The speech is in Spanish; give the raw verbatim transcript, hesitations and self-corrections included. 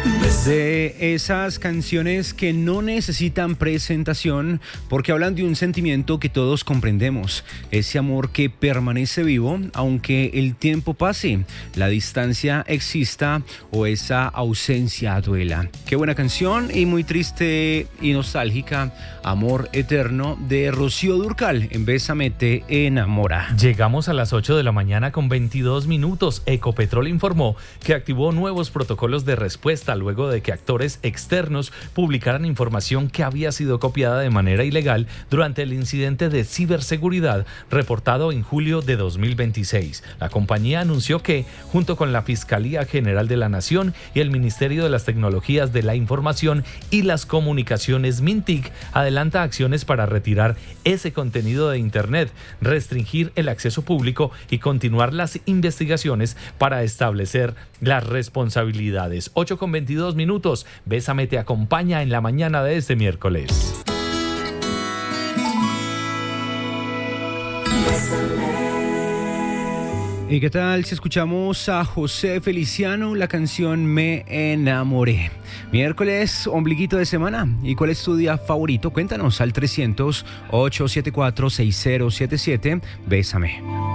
De esas canciones que no necesitan presentación porque hablan de un sentimiento que todos comprendemos, ese amor que permanece vivo aunque el tiempo pase, la distancia exista o esa ausencia duela. Qué buena canción y muy triste y nostálgica, Amor Eterno de Rocío Dúrcal en Bésame te enamora. Llegamos a las ocho de la mañana con veintidós minutos. Ecopetrol informó que activó nuevos protocolos de respuesta luego de de que actores externos publicaran información que había sido copiada de manera ilegal durante el incidente de ciberseguridad reportado en julio de dos mil veintiséis. La compañía anunció que, junto con la Fiscalía General de la Nación y el Ministerio de las Tecnologías de la Información y las Comunicaciones, MINTIC, adelanta acciones para retirar ese contenido de Internet, restringir el acceso público y continuar las investigaciones para establecer las responsabilidades. ocho con veintidós minutos. Bésame te acompaña en la mañana de este miércoles. ¿Y qué tal si escuchamos a José Feliciano, la canción Me Enamoré? Miércoles, ombliguito de semana. ¿Y cuál es tu día favorito? Cuéntanos al trescientos, ochocientos setenta y cuatro, sesenta siete siete. Bésame.